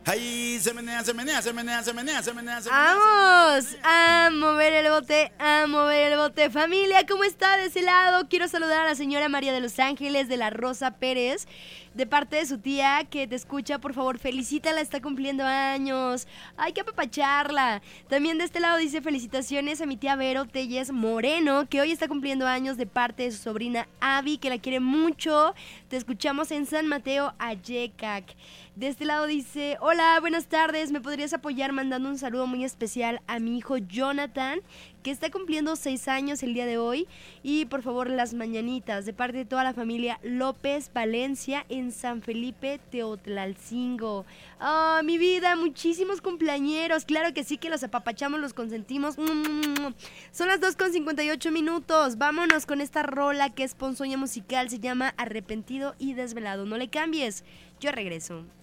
Ahí se menea, se menea, se menea, se menea, se menea, se menea. Vamos a mover el bote, a mover el bote. Familia, ¿cómo está de ese lado? Quiero saludar a la señora María de los Ángeles de la Rosa Pérez, de parte de su tía que te escucha. Por favor, felicítala, está cumpliendo años. Hay que apapacharla. También de este lado dice felicitaciones a mi tía Vero Telles Moreno, que hoy está cumpliendo años, de parte de su sobrina Abby, que la quiere mucho. Te escuchamos en San Mateo, Ayecac. De este lado dice: hola, buenas tardes, ¿me podrías apoyar mandando un saludo muy especial a mi hijo Jonathan, que está cumpliendo 6 años el día de hoy? Y por favor las mañanitas, de parte de toda la familia López Valencia en San Felipe, Teotlalcingo. ¡Ah, mi vida! Muchísimos cumpleañeros, claro que sí, que los apapachamos, los consentimos. Son las 2:58. Vámonos con esta rola que es ponzoña musical, se llama Arrepentido y Desvelado. No le cambies, yo regreso.